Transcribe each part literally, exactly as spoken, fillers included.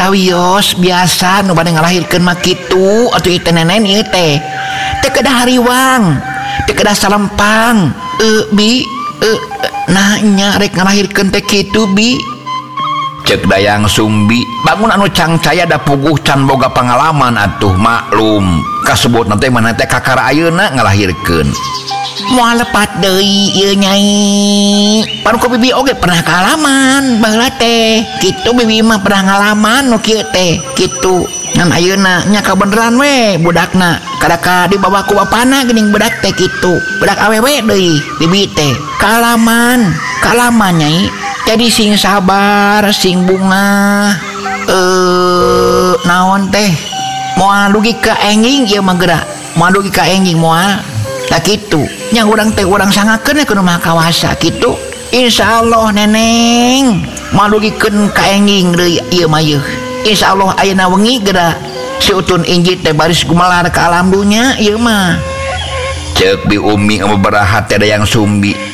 sawios biasa nu bade ngalahirkeun mah kitu atuh ieu teh nenen ieu teh teu kedah hariwang teu kedah salempang e bi e nah nya rek ngalahirkeun teh kitu bi cek Dayang Sumbi bangun anu cangcaya da puguh can boga pangalaman atuh maklum kasebut nanti mana teh kakara ayeuna ngalahirkeun moal lepat deui ieu nyai panu ku bibi oge pernah kaalaman baheula teh kitu bibi mah pernah ngalaman nu kieu teh kitu ngan ayeuna nya kabeneran we budakna kadaka dibawa ku bapana geuning budak teh kitu budak awewe deui bibi teh kaalaman kaalaman nyai jadi sing sabar sing bunga eh naon teh moal dugi ka enging ieu mah geura moal dugi ka enging moal tak kitu nya urang teh urang sangakeun ke rumah kawasa kitu insyaallah neneng moal dugikeun ka enging deui ieu mah ieu insyaallah ayeuna wengi geura si utun injit teh baris gumelar ka alam dunya ieu mah ceuk bi umi ngabarahat teh Dayang Sumbi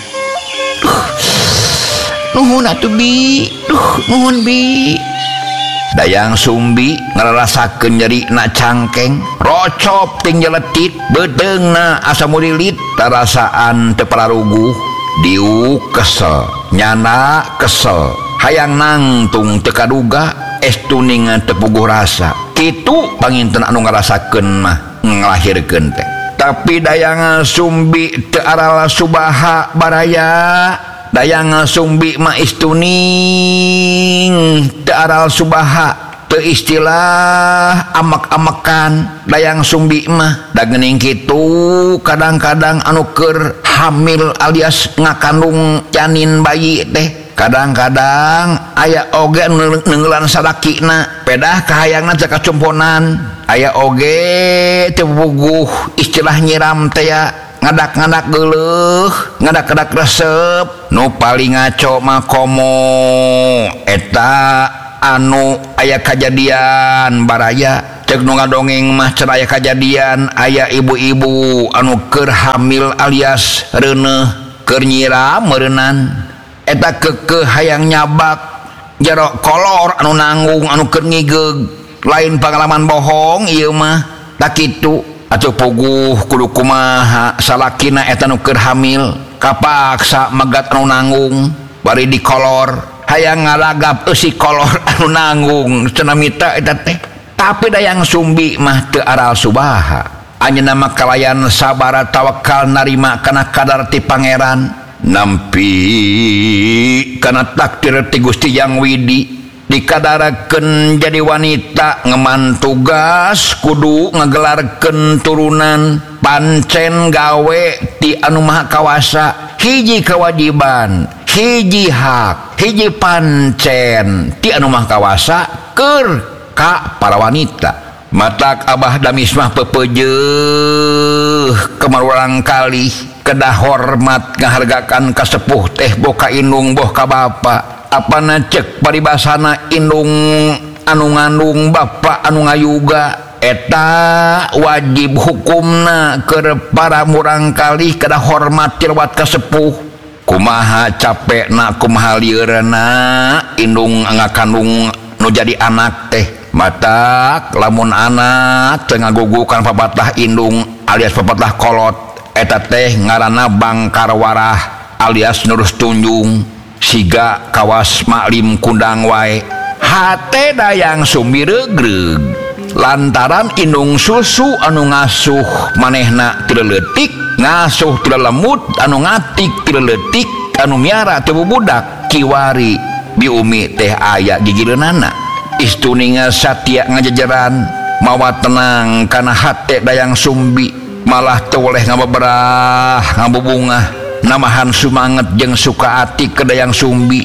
nuhun atuh bi duh nuhun bi Dayang Sumbi ngararasakeun nyeri na cangkeng rocop ting jeletit bedeungna asa mulilit tarasaan teu pararuguh diu kesel nyana kesel hayang nangtung teu kaduga estuningan teu puguh rasa kitu panginten anu ngarasakeun mah ngalahirkeun teh tapi Dayang Sumbi teu arala subaha baraya Dayang Sumbi mah istuning teu aral subaha teu istilah amak-amakan Dayang Sumbi mah da geuning kitu kadang-kadang anu keur hamil alias ngakandung janin bayi teh kadang-kadang aya oge anu neunggelan sadakina pedah kahayangna teu kacumponan aya oge teu puguh istilah nyiram teh ya ngadak-ngadak geuleuh ngadak-ngadak resep nu paling ngaco mah komo eta anu aya kajadian baraya cek nu ngadongeng mah cenah aya kajadian aya ibu-ibu anu keur hamil alias reuneuh keur nyiram meureunan eta keukeuh hayang nyabak jero kolor anu nanggung anu keur ngigeg lain pengalaman bohong ieu mah tak kitu atuh puguh kudu kumaha salakina eta nu keur hamil kapaksa megat anu nanggung bari dikolor hayang ngalagap eusi kolor anu nanggung cenah mita eta teh tapi Dayang Sumbi mah teu aral subaha anjeunna mah kalayan sabar tawakal narima kana kadar ti pangeran nampi kana takdir ti Gusti Yang Widi dikadarakeun jadi wanita ngeman tugas kudu ngagelarkeun turunan pancen gawe ti anu maha kawasa hiji kewajiban hiji hak hiji pancen ti anu maha kawasa keur ka para wanita matak Abah Damis mah pepeujeuh kemarurang kali kedah hormat ngahargakan kasepuh teh boka indung boh ka bapa apana cek paribasana indung anu ngandung bapa anu ngayuga eta wajib hukumna keur para murang kali kedah hormat tilwat kasepuh kumaha capekna kumaha lieureuna indung ngakandung nu jadi anak teh matak lamun anak teu ngagugukan papatah indung alias papatah kolot eta teh ngaranna bangkar warah alias nurus tunjung siga kawas maklim kundang wae hate Dayang Sumbi regreg lantaran indung susu anu ngasuh manehna teu leutik ngasuh teu lemut anu ngatik teu leutik anu miara teu budak kiwari bi umi teh aya gigireunana istuninga satya ngajajaran mawa tenang kana hate Dayang Sumbi malah teu oleh ngababerah ngabubungah namahan sumanget jeung suka ati ke Dayang Sumbi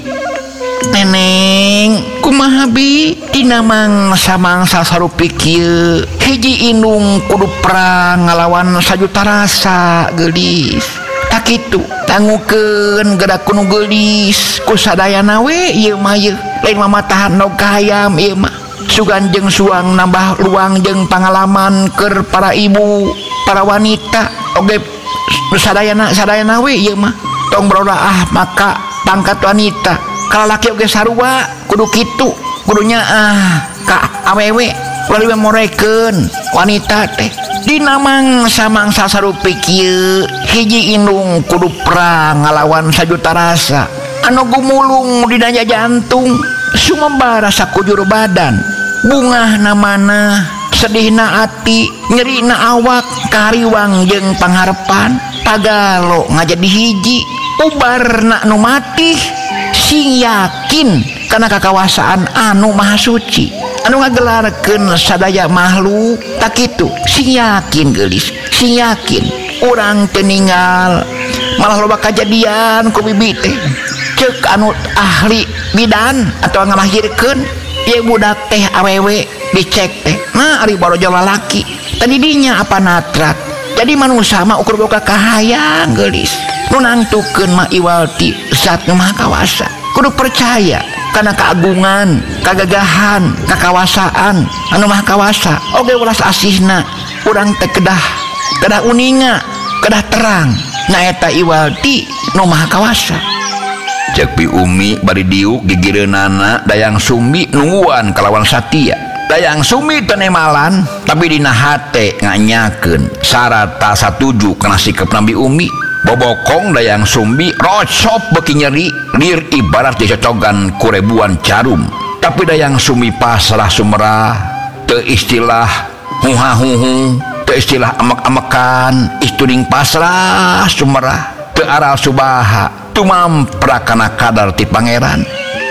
neneng kumaha bi dina mangsa mangsa sarupik kieu hiji indung kudu perang ngalawan sajuta rasa geulis tak kitu tangukeun gerak kuno geulis ku sadayana we ieu mah ieu lain mamatahan nog kahayam ieu mah sugan jeung suang nambah luang jeung pangalaman keur para ibu para wanita oge sadayana sadayana we ieu mah tong berolah maka pangkat wanita kalau laki oge sarua kudu kitu gurunya ah ka awewe lalu memoreken wanita teh dina mangsa mangsa sarupi kieu hiji indung kudu perang ngalawan sajuta rasa anu gumulung di daya jantung sumembara sakujur badan bungah namana sedihna ati nyerina awak kariwang jeung pangharepan tagalo ngajadi hiji ubarna nu mati sing yakin kana kakawasaan anu maha suci anu ngagelarkeun sadaya makhluk tak kitu sing yakin geulis sing yakin urang teu ninggal malah loba kajadian ku bibi teh ceuk anu ahli bidan atawa ngalahirkeun ieu budak teh awewe dicek teh nah ari borojo lalaki tadi dinya apa natrat jadi manusia mah ukur boga kahayang geulis nu nangtukeun mah iwalti zat nu maha kawasa kudu percaya karena keagungan kagagahan kakawasaan anu maha kawasa oge welas asihna urang teh kedah kedah uninga kedah terang nyaeta iwalti nu maha kawasa cek Bi Umi bari diuk gigireunana dayang sumbi nungguan kalawan satia dayang sumbi teu nemalan tapi dina hate nganyakeun sarata satuju kana sikep Nabi Umi bobokong dayang sumbi rosop beki nyeri lir ibarat dicocogan kurebuan jarum tapi dayang sumbi pasrah sumerah teu istilah huha-huhu teu istilah amek-amekan istuning pasrah sumerah teu aral subaha tumampra kana kadar ti pangeran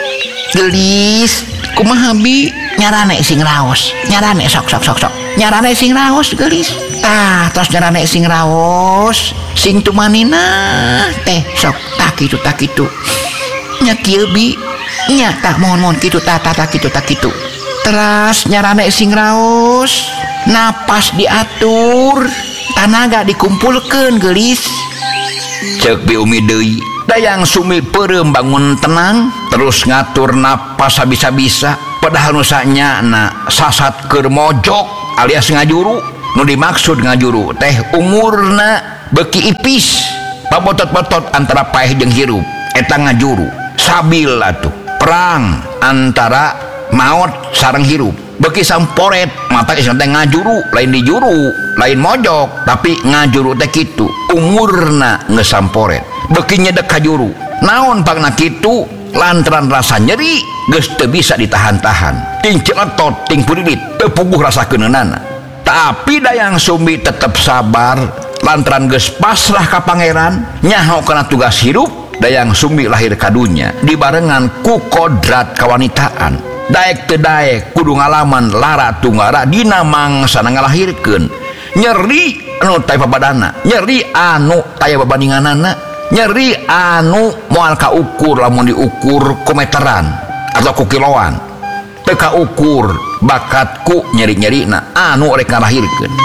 gelis kumaha bi nyarane sing raos nyarane sok sok sok sok nyarane sing raos gelis tah tos nyarane sing raos sing tumanina teh sok tak kitu tak kitu nya kieu bi nya tah mohon-mohon kitu tah tah tah kitu tah kitu teras nyarane sing raos napas diatur tanaga dikumpulkeun gelis cek Bi Umi deui dayang sumi peureum bangun tenang terus ngatur napas sabisa-bisa padahal nu sanyana sasat keur mojok alias ngajuru nu dimaksud ngajuru teh umurna beki ipis pabotot-botot antara paeh jeung hirup eta ngajuru sabil atuh perang antara maot sareng hirup beki samporet mata isna teh ngajuru lain dijuru lain mojok tapi ngajuru teh kitu umurna geus samporet beki nyedek ka juru naon pangna kitu lantaran rasa nyeri geus teu bisa ditahan-tahan ting ciletot ting purilit teu puguh rasakeunana tapi dayang sumbi tetep sabar lantaran geus pasrah ka pangeran nyaho kana tugas hirup dayang sumbi lahir ka dunya dibarengan ku kodrat kawanitaan daek teu daek kudu ngalaman lara tunggara dina mangsa ngalahirkeun nyeri anu taya babadana nyeri anu taya babandinganana nyeri anu moal kaukur lamun diukur ku meteran atau ku kiloan teu kaukur bakatku nyeri-nyerina anu rek ngalahirkeun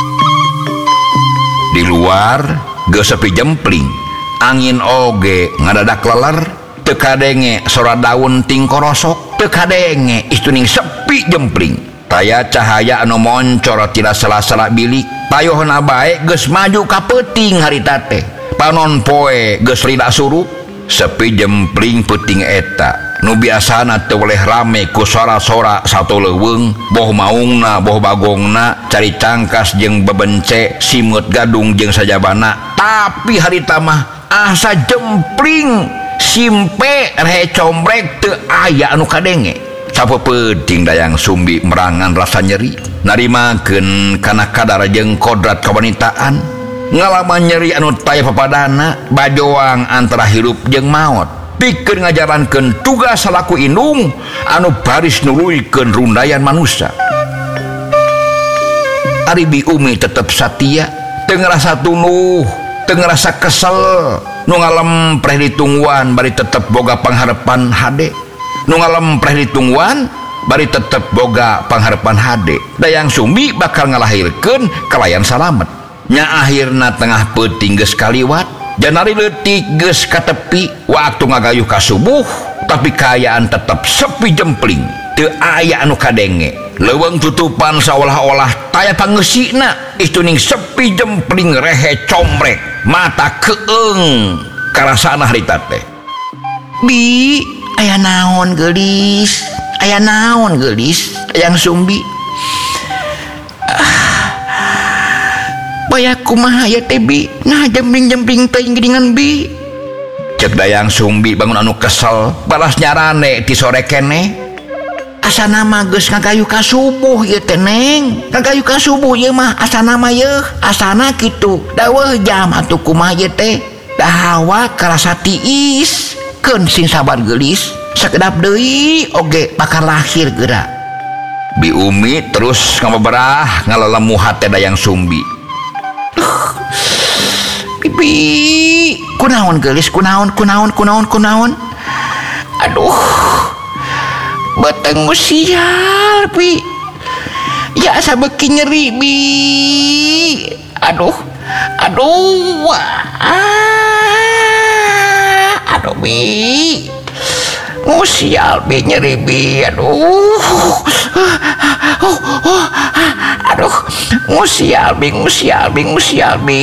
di luar geus sepi jempling angin oge ngadadak leler teu kadenge sora daun ting korosok teu kadenge istuning sepi jempling taya cahaya anu moncor tina sela-sela bilik payohna bae geus maju ka peuting harita teh panon poe geus rida surup sepi jempling peuting eta nu biasana teu oleh rame ku sora-sora satu leuweung boh maungna boh bagongna cari cangkas jeung bebence simut gadung jeung sajabana tapi harita mah asa jempling simpe rehe combrek teu aya anu kadenge sapeuting dayang sumbi merangan rasa nyeri narimakeun kana kadar jeung kodrat kawanitaan ngalaman nyeri anu taya papadana bajoang antara hirup jeung maot pikeun ngajarankeun tugas salaku indung anu baris nuluykeun rundayan manusia ari Bi Umi tetep satia teu ngarasa tunuh teu ngarasa kesel nu ngalempreh ditungguan bari tetep boga pangharepan hade nu ngalempreh ditungguan bari tetep boga pangharepan hade dayang sumbi bakal ngalahirkeun kalayan salamet nya akhirna tengah peuting geus kaliwat janari leutik geus ka tepi waktu ngagayuh ka subuh tapi kaayaan tetep sepi jempling teu aya anu kadenge leuweung tutupan saolah-olah taya pangeusina istuning sepi jempling rehe combrek mata keeng karasana harita teh bi aya naon geulis aya naon gelis yang Sumbi Bayar kumaha ya tebi nah jemping-jemping teuing geuningan bi cek Dayang Sumbi bangun anu kesel balas nyarane ti sore kene asana mah geus ngagayu ka subuh ieu teh Neng ngagayu ka subuh ieu mah asana mah yeuh asana kitu daweuh jam atuh kumaha ieu teh dahawa karasa tiis keun sing sabar geulis sakedap deui oge bakal lahir geura Bi Umi terus ngabeberah ngalelemuhat teh Dayang Sumbi Bibi kunaon gelis kunaon kunaon kunaon kunaon aduh beteng musial Bi ya asa beuki nyeri Bi aduh aduh ah, aduh Bi musial Bi nyeri Bi aduh oh, oh, aduh musial Bi musial Bi musial Bi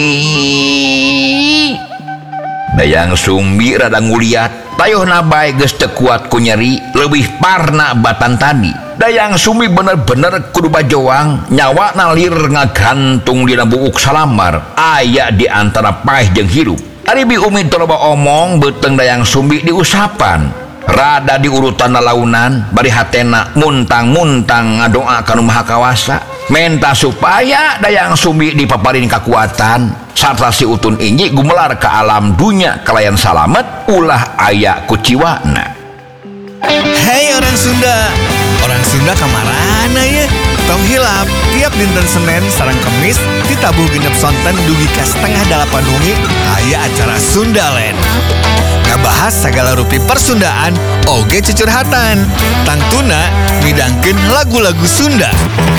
Dayang Sumbi rada nguliat tayuhna bae geus teu kuat ku nyeri leuwih parna batan tadi Dayang Sumbi bener-bener kudu bajoang nyawa nalir ngagantung dina buuk salamar aya di antara paeh jeung hirup ari Bi Umi teu loba omong beuteng Dayang Sumbi diusapan rada di urutan lalaunan bari hatena muntang-muntang ngadoa ka Nu Maha Kawasa menta supaya Dayang Sumbi dipaparin kekuatan sarta si utun inji gumelar ke alam dunya kalayan salamet ulah aya kuciwana. Hei orang Sunda, orang Sunda kamarana ya tong hilap tiap dinten Senin sareng Kemis ditabuh genep sonten dugi ka setengah dalapan wengi aya acara Sundaland ngabahas sagala rupi persundaan oge cucurhatan tangtuna midangkeun lagu-lagu Sunda.